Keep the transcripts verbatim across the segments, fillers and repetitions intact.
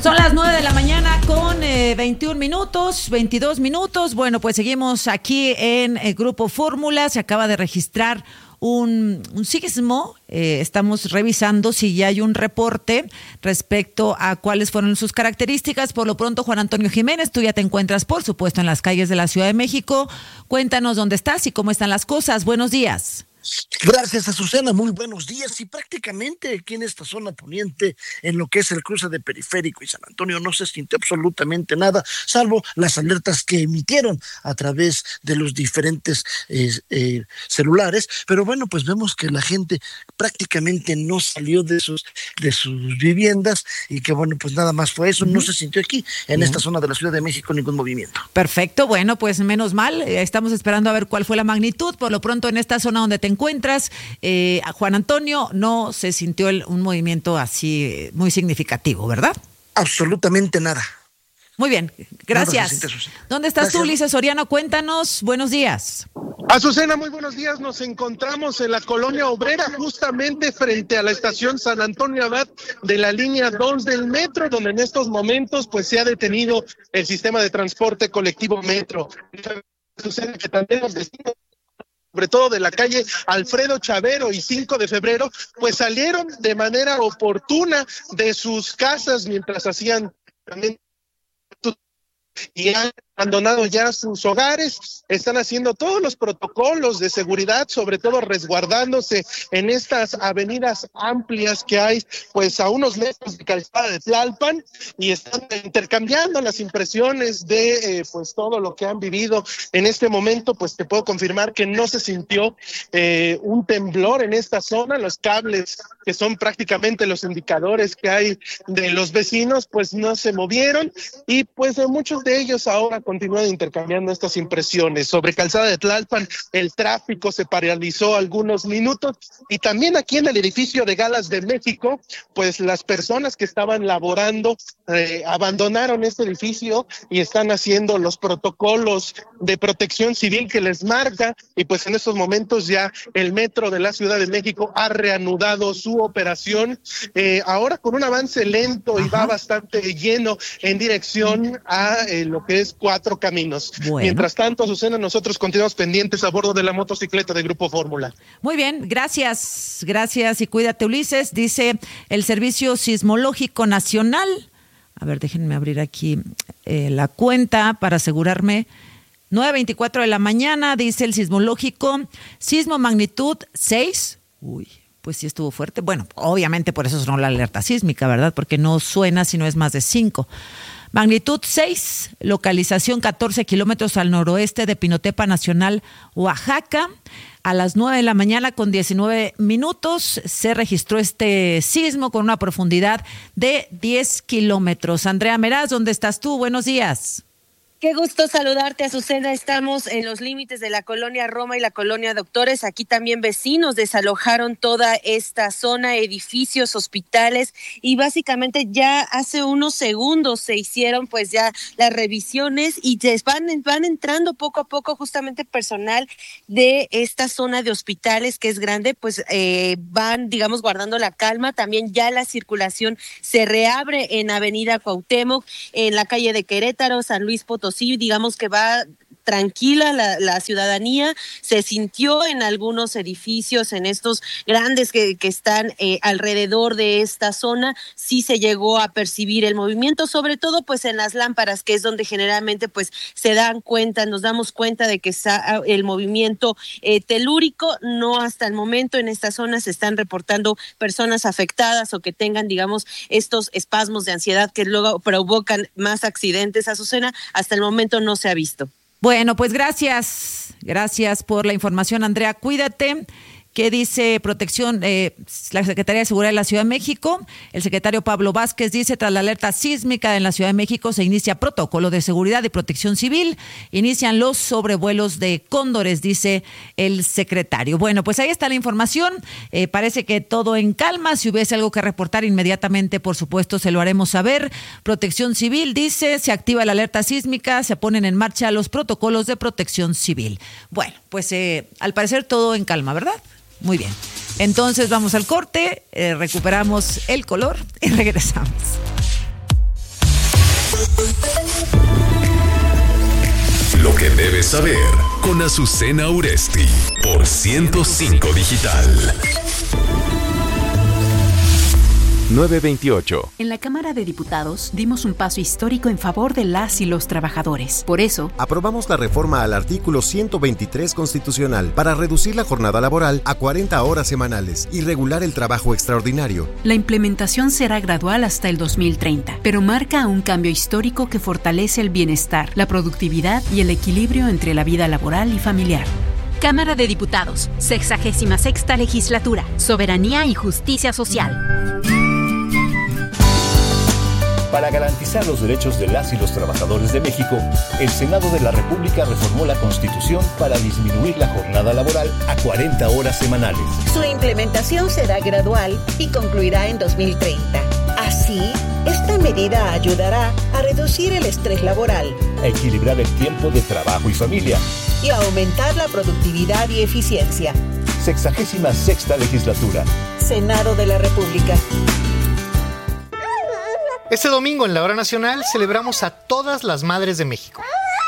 Son las nueve de la mañana con eh, veintiún minutos, veintidós minutos. Bueno, pues seguimos aquí en el Grupo Fórmula. Se acaba de registrar un, un sismo. Eh, estamos revisando si ya hay un reporte respecto a cuáles fueron sus características. Por lo pronto, Juan Antonio Jiménez, tú ya te encuentras, por supuesto, en las calles de la Ciudad de México. Cuéntanos dónde estás y cómo están las cosas. Buenos días. Gracias, Azucena, muy buenos días. Y prácticamente aquí en esta zona poniente, en lo que es el cruce de Periférico y San Antonio, no se sintió absolutamente nada, salvo las alertas que emitieron a través de los diferentes eh, eh, celulares. Pero bueno, pues vemos que la gente prácticamente no salió de sus, de sus viviendas y que bueno, pues nada más fue eso. No se sintió aquí, en uh-huh. esta zona de la Ciudad de México, ningún movimiento. Perfecto, bueno, pues menos mal. Estamos esperando a ver cuál fue la magnitud. Por lo pronto, en esta zona donde te encuentras, eh, Juan Antonio, no se sintió el, un movimiento así eh, muy significativo, ¿verdad? Absolutamente nada. Muy bien, gracias. Siente, ¿Dónde estás gracias. tú, Ulises Soriano? Cuéntanos, buenos días. Azucena, muy buenos días. Nos encontramos en la Colonia Obrera, justamente frente a la estación San Antonio Abad de la línea dos del metro, donde en estos momentos pues se ha detenido el sistema de transporte colectivo metro. Sucede que también los destinos, sobre todo de la calle Alfredo Chavero y cinco de febrero, pues salieron de manera oportuna de sus casas mientras hacían también y han abandonado ya sus hogares. Están haciendo todos los protocolos de seguridad, sobre todo resguardándose en estas avenidas amplias que hay pues a unos metros de calzada de Tlalpan, y están intercambiando las impresiones de eh, pues todo lo que han vivido en este momento. Pues te puedo confirmar que no se sintió eh, un temblor en esta zona. Los cables, que son prácticamente los indicadores que hay de los vecinos, pues no se movieron, y pues muchos de ellos ahora continúan intercambiando estas impresiones. Sobre calzada de Tlalpan, el tráfico se paralizó algunos minutos, y también aquí en el edificio de Galas de México, pues las personas que estaban laborando eh, abandonaron este edificio y están haciendo los protocolos de protección civil que les marca, y pues en estos momentos ya el metro de la Ciudad de México ha reanudado su operación, eh, ahora con un avance lento. Ajá. Y va bastante lleno en dirección a eh, lo que es Cuatro Caminos. Bueno. Mientras tanto, Azucena, nosotros continuamos pendientes a bordo de la motocicleta de Grupo Fórmula. Muy bien, gracias, gracias y cuídate, Ulises. Dice el Servicio Sismológico Nacional. A ver, déjenme abrir aquí eh, la cuenta para asegurarme. nueve veinticuatro de la mañana, dice el sismológico, sismo magnitud seis. Uy, pues sí estuvo fuerte. Bueno, obviamente por eso sonó la alerta sísmica, ¿verdad? Porque no suena si no es más de cinco. Magnitud seis, localización catorce kilómetros al noroeste de Pinotepa Nacional, Oaxaca. A las nueve de la mañana con diecinueve minutos se registró este sismo con una profundidad de diez kilómetros. Andrea Meraz, ¿dónde estás tú? Buenos días. Qué gusto saludarte, Azucena. Estamos en los límites de la colonia Roma y la colonia Doctores. Aquí también vecinos desalojaron toda esta zona, edificios, hospitales, y básicamente ya hace unos segundos se hicieron pues ya las revisiones y van, van entrando poco a poco justamente personal de esta zona de hospitales que es grande, pues eh, van, digamos, guardando la calma. También ya la circulación se reabre en Avenida Cuauhtémoc, en la calle de Querétaro, San Luis Potosí. Sí, digamos que va tranquila la, la ciudadanía. Se sintió en algunos edificios, en estos grandes que, que están eh, alrededor de esta zona, sí se llegó a percibir el movimiento, sobre todo pues en las lámparas, que es donde generalmente pues se dan cuenta, nos damos cuenta de que está el movimiento eh, telúrico. No, hasta el momento en esta zona se están reportando personas afectadas o que tengan, digamos, estos espasmos de ansiedad que luego provocan más accidentes. Azucena, hasta el momento no se ha visto. Bueno, pues gracias, gracias por la información, Andrea, cuídate. ¿Qué dice Protección, eh, la Secretaría de Seguridad de la Ciudad de México? El secretario Pablo Vázquez dice, tras la alerta sísmica en la Ciudad de México se inicia protocolo de seguridad y protección civil. Inician los sobrevuelos de cóndores, dice el secretario. Bueno, pues ahí está la información. Eh, parece que todo en calma. Si hubiese algo que reportar inmediatamente, por supuesto, se lo haremos saber. Protección Civil dice, se activa la alerta sísmica, se ponen en marcha los protocolos de protección civil. Bueno, pues eh, al parecer todo en calma, ¿verdad? Muy bien. Entonces vamos al corte, eh, recuperamos el color y regresamos. Lo que debes saber con Azucena Uresti por ciento cinco Digital. nueve veintiocho. En la Cámara de Diputados dimos un paso histórico en favor de las y los trabajadores. Por eso, aprobamos la reforma al artículo ciento veintitrés constitucional para reducir la jornada laboral a cuarenta horas semanales y regular el trabajo extraordinario. La implementación será gradual hasta el dos mil treinta, pero marca un cambio histórico que fortalece el bienestar, la productividad y el equilibrio entre la vida laboral y familiar. Cámara de Diputados, sexagésima sexta legislatura, Soberanía y Justicia Social. Para garantizar los derechos de las y los trabajadores de México, el Senado de la República reformó la Constitución para disminuir la jornada laboral a cuarenta horas semanales. Su implementación será gradual y concluirá en dos mil treinta. Así, esta medida ayudará a reducir el estrés laboral, a equilibrar el tiempo de trabajo y familia y a aumentar la productividad y eficiencia. Sexagésima sexta legislatura. Senado de la República. Este domingo en la Hora Nacional celebramos a todas las madres de México.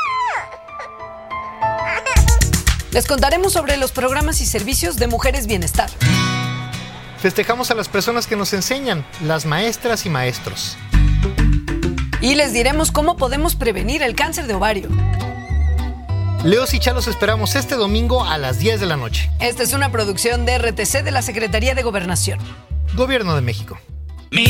Les contaremos sobre los programas y servicios de Mujeres Bienestar. Festejamos a las personas que nos enseñan, las maestras y maestros. Y les diremos cómo podemos prevenir el cáncer de ovario. Leos y Chalos esperamos este domingo a las diez de la noche. Esta es una producción de R T C de la Secretaría de Gobernación. Gobierno de México.